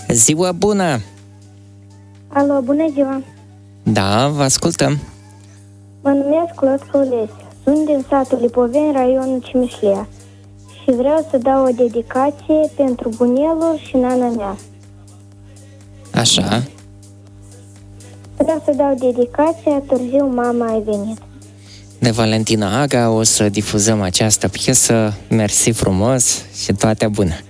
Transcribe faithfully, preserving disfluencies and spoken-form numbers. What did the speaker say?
Ziua bună! Alo, bună ziua! Da, vă ascultăm. Mă numesc Closca Olesea. Sunt din satul Lipoveni, raionul Cimișlea. Și vreau să dau o dedicație pentru bunelul și nana mea. Așa. Vreau să dau dedicația Târziu mama ai venit. De Valentina Aga o să difuzăm această piesă. Mersi frumos și toate bune!